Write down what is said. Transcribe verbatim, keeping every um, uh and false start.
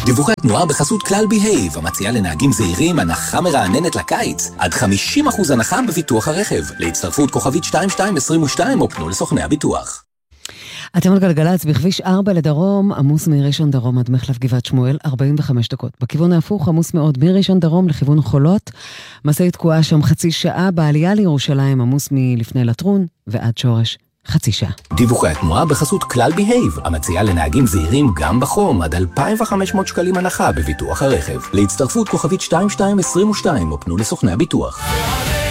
דיווחי תנועה בחסות כלל בהייב, המציעה לנהגים זהירים הנחה מרעננת לקיץ. עד חמישים אחוז הנחה בביטוח הרכב. להצטרפות כוכבית שתיים שתיים עשרים ושתיים או פנו לסוכני הביטוח. אתם על גלגלצ בכביש ארבע לדרום, עמוס מראשון דרום עד מחלף גבעת שמואל, ארבעים וחמש דקות. בכיוון ההפוך עמוס מאוד מראשון דרום לכיוון חולות. משאית תקועה שם חצי שעה, בעלייה לירושלים עמוס מלפני לטרון ועד שורש חצי שעה. דיווחי התנועה בחסות כלל בהייב, המציעה לנהגים זהירים גם בחום עד אלפיים וחמש מאות שקלים הנחה בביטוח הרכב. להצטרפות כוכבית שתיים שתיים עשרים ושתיים או פנו לסוכני הביטוח.